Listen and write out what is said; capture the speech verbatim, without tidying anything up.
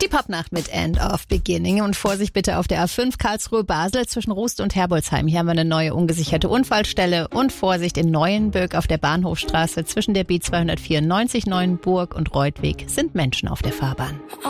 Die Popnacht mit End of Beginning und Vorsicht bitte auf der A fünf Karlsruhe-Basel zwischen Rust und Herbolzheim. Hier haben wir eine neue ungesicherte Unfallstelle und Vorsicht in Neuenböck auf der Bahnhofstraße zwischen der B zweihundertvierundneunzig Neuenburg und Reutweg sind Menschen auf der Fahrbahn.